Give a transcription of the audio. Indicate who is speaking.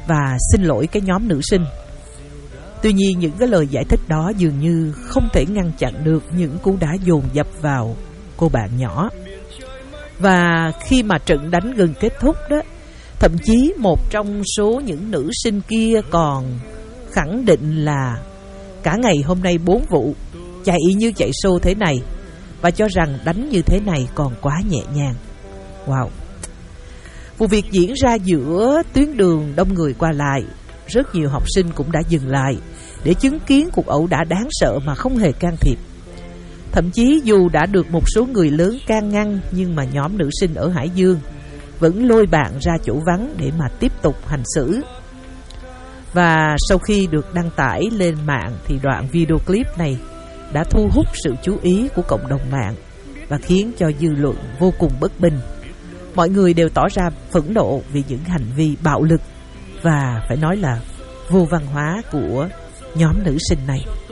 Speaker 1: và xin lỗi cái nhóm nữ sinh. Tuy nhiên những cái lời giải thích đó dường như không thể ngăn chặn được những cú đá dồn dập vào cô bạn nhỏ. Và khi mà trận đánh gần kết thúc đó, thậm chí một trong số những nữ sinh kia còn khẳng định là cả ngày hôm nay 4 vụ chạy như chạy xô thế này, và cho rằng đánh như thế này còn quá nhẹ nhàng. Wow. Vụ việc diễn ra giữa tuyến đường đông người qua lại. Rất nhiều học sinh cũng đã dừng lại để chứng kiến cuộc ẩu đả đáng sợ mà không hề can thiệp. Thậm chí dù đã được một số người lớn can ngăn, nhưng mà nhóm nữ sinh ở Hải Dương vẫn lôi bạn ra chỗ vắng để mà tiếp tục hành xử. Và sau khi được đăng tải lên mạng thì đoạn video clip này đã thu hút sự chú ý của cộng đồng mạng và khiến cho dư luận vô cùng bất bình. Mọi người đều tỏ ra phẫn nộ vì những hành vi bạo lực và phải nói là vô văn hóa của nhóm nữ sinh này.